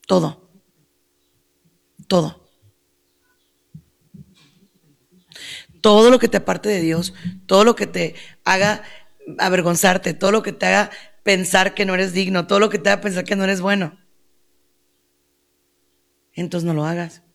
Todo, todo. Todo lo que te aparte de Dios, todo lo que te haga avergonzarte, todo lo que te haga pensar que no eres digno, todo lo que te haga pensar que no eres bueno, entonces no lo hagas.